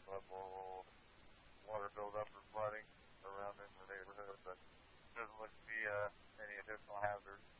level water buildup or flooding around in the neighborhood, but doesn't look to be any additional hazards.